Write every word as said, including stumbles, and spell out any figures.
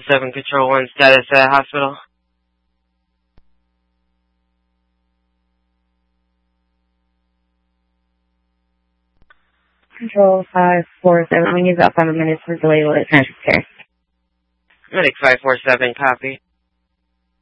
seven Control one, status at hospital. Control five four seven, we need about five minutes for delay with transfer care. Medic five four seven, copy.